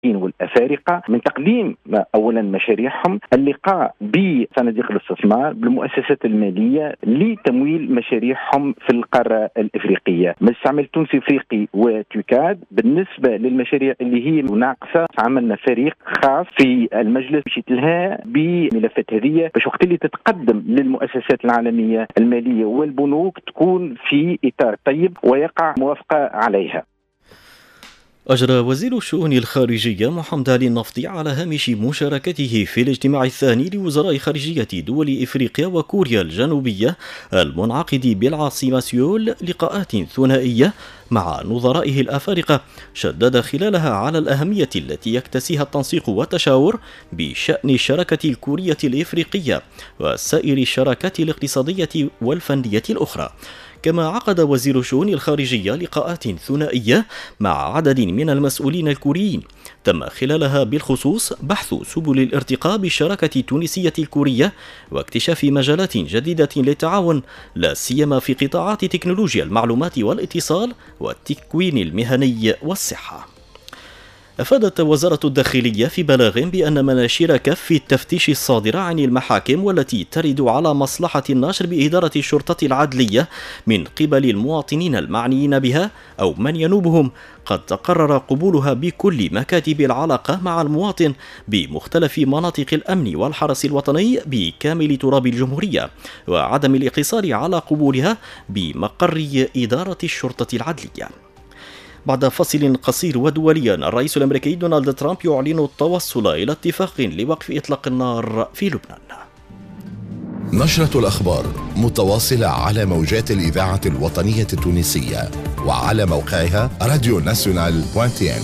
والأفارقة من تقديم أولا مشاريعهم، اللقاء بصناديق الاستثمار بالمؤسسات المالية لتمويل مشاريعهم في القارة الإفريقية. مجلس العمل التونسي الإفريقي وتوكاد بالنسبة للمشاريع اللي هي ناقصة عملنا فريق خاص في المجلس مشيت لها بملفات هذه باش وقت اللي تتقدم للمؤسسات العالمية المالية والبنوك تكون في إطار طيب ويقع موافقة عليها. أجرى وزير الشؤون الخارجية محمد علي النفطي على هامش مشاركته في الاجتماع الثاني لوزراء خارجية دول إفريقيا وكوريا الجنوبية المنعقد بالعاصمة سيول لقاءات ثنائية مع نظرائه الأفارقة، شدد خلالها على الأهمية التي يكتسيها التنسيق والتشاور بشأن الشراكة الكورية الإفريقية وسائر الشراكات الاقتصادية والفنية الأخرى. كما عقد وزير الشؤون الخارجية لقاءات ثنائية مع عدد من المسؤولين الكوريين تم خلالها بالخصوص بحث سبل الارتقاء بالشراكة التونسية الكورية واكتشاف مجالات جديدة للتعاون، لا سيما في قطاعات تكنولوجيا المعلومات والاتصال والتكوين المهني والصحة. أفادت وزارة الداخلية في بلاغ بأن مناشير كف التفتيش الصادرة عن المحاكم والتي ترد على مصلحة النشر بإدارة الشرطة العدلية من قبل المواطنين المعنيين بها أو من ينوبهم قد تقرر قبولها بكل مكاتب العلاقة مع المواطن بمختلف مناطق الأمن والحرس الوطني بكامل تراب الجمهورية، وعدم الاقتصار على قبولها بمقر إدارة الشرطة العدلية. بعد فصل قصير ودوليا، الرئيس الأمريكي دونالد ترامب يعلن التوصل إلى اتفاق لوقف إطلاق النار في لبنان. نشرة الأخبار متواصلة على موجات الإذاعة الوطنية التونسية وعلى موقعها radionational.tn.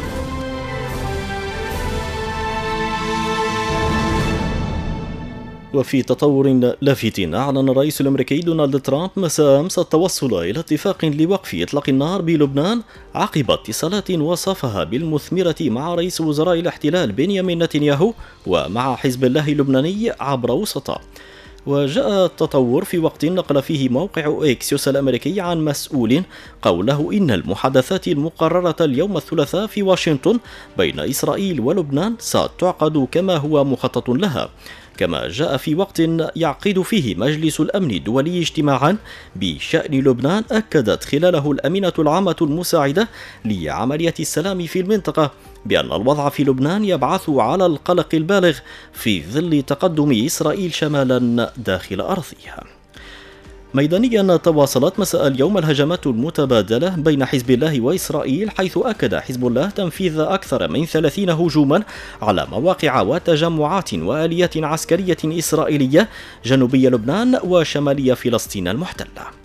وفي تطور لافت، أعلن الرئيس الأمريكي دونالد ترامب مساء أمس التوصل إلى اتفاق لوقف إطلاق النار بلبنان عقب اتصالات وصفها بالمثمرة مع رئيس وزراء الاحتلال بنيامين نتنياهو ومع حزب الله اللبناني عبر وسطاء. وجاء التطور في وقت نقل فيه موقع إكسيوس الأمريكي عن مسؤول قوله إن المحادثات المقررة اليوم الثلاثاء في واشنطن بين إسرائيل ولبنان ستعقد كما هو مخطط لها. كما جاء في وقت يعقد فيه مجلس الأمن الدولي اجتماعا بشأن لبنان أكدت خلاله الأمينة العامة المساعدة لعملية السلام في المنطقة بأن الوضع في لبنان يبعث على القلق البالغ في ظل تقدم إسرائيل شمالا داخل أراضيها. ميدانيا، تواصلت مساء اليوم الهجمات المتبادلة بين حزب الله وإسرائيل، حيث أكد حزب الله تنفيذ أكثر من 30 هجوما على مواقع وتجمعات وآليات عسكرية إسرائيلية جنوبي لبنان وشمالي فلسطين المحتلة.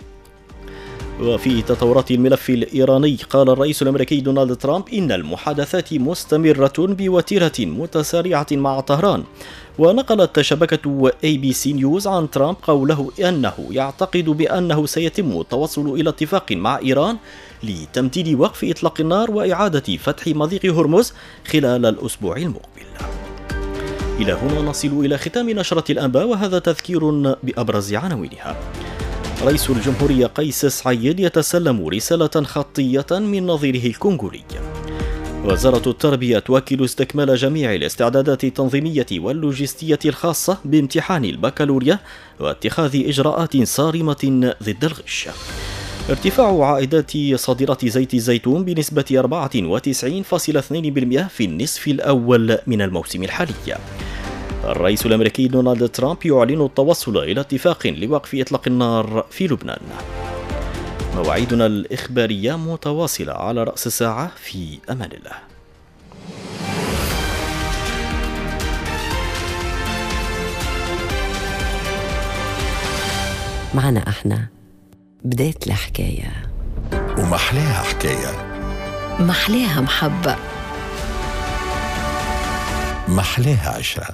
وفي تطورات الملف الإيراني، قال الرئيس الأمريكي دونالد ترامب إن المحادثات مستمرة بوتيرة متسارعة مع طهران. ونقلت شبكة ABC نيوز عن ترامب قوله أنه يعتقد بأنه سيتم التوصل إلى اتفاق مع إيران لتمديد وقف إطلاق النار وإعادة فتح مضيق هرمز خلال الأسبوع المقبل. إلى هنا نصل إلى ختام نشرة الأنباء، وهذا تذكير بأبرز عناوينها. رئيس الجمهورية قيس سعيد يتسلم رسالة خطية من نظيره الكونغولي. وزارة التربية تؤكد استكمال جميع الاستعدادات التنظيمية واللوجستية الخاصة بامتحان البكالوريا واتخاذ إجراءات صارمة ضد الغش. ارتفاع عائدات صادرات زيت الزيتون بنسبة 94.2% في النصف الأول من الموسم الحالي. الرئيس الأمريكي دونالد ترامب يعلن التوصل إلى اتفاق لوقف إطلاق النار في لبنان. مواعيدنا الإخبارية متواصلة على رأس الساعة. في أمان الله. معنا احنا بداية الحكاية ومحلاها حكاية، محلاها محبة، محلاها عشرة.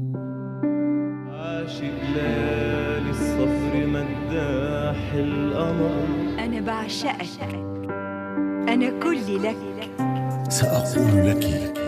عاشق ليالي الصفر مداح القمر، أنا بعشقك، أنا كلي لك، سأقول لك